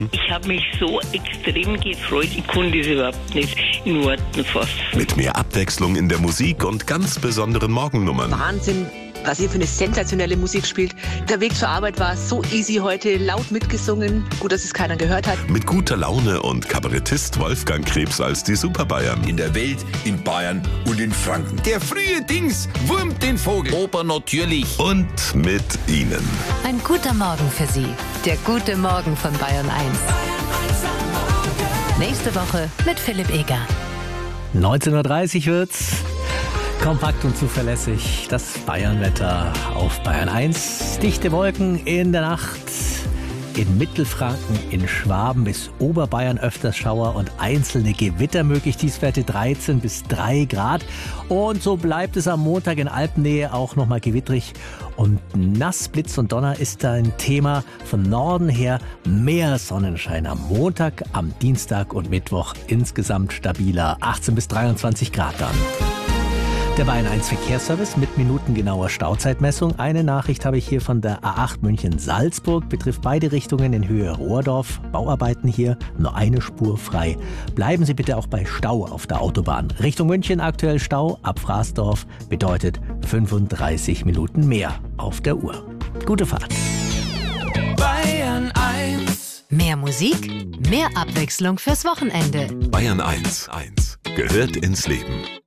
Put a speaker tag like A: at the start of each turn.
A: Ich habe mich so extrem gefreut, ich konnte es überhaupt nicht in Worten fassen.
B: Mit mehr Abwechslung in der Musik und ganz besonderen Morgennummern.
C: Wahnsinn, was ihr für eine sensationelle Musik spielt. Der Weg zur Arbeit war so easy heute, laut mitgesungen. Gut, dass es keiner gehört hat.
B: Mit guter Laune und Kabarettist Wolfgang Krebs als die Superbayern.
D: In der Welt, in Bayern und in Franken. Der frühe Dings wurmt den Vogel. Oper natürlich.
B: Und mit Ihnen.
E: Ein guter Morgen für Sie. Der gute Morgen von Bayern 1. Nächste Woche mit Philipp Eger.
F: 19:30 Uhr wird's. Kompakt und zuverlässig. Das Bayernwetter auf Bayern 1. Dichte Wolken in der Nacht. In Mittelfranken, in Schwaben bis Oberbayern öfters Schauer und einzelne Gewitter möglich. Tiefstwerte 13 bis 3 Grad. Und so bleibt es am Montag in Alpennähe auch nochmal gewittrig. Und nass, Blitz und Donner ist da ein Thema. Von Norden her mehr Sonnenschein am Montag, am Dienstag und Mittwoch insgesamt stabiler. 18 bis 23 Grad dann. Der Bayern 1 Verkehrsservice mit minutengenauer Stauzeitmessung. Eine Nachricht habe ich hier von der A8 München-Salzburg. Betrifft beide Richtungen in Höhe Rohrdorf. Bauarbeiten hier, nur eine Spur frei. Bleiben Sie bitte auch bei Stau auf der Autobahn. Richtung München aktuell Stau. Ab Fraßdorf bedeutet 35 Minuten mehr auf der Uhr. Gute Fahrt.
D: Bayern 1.
E: Mehr Musik, mehr Abwechslung fürs Wochenende.
B: Bayern 1 gehört ins Leben.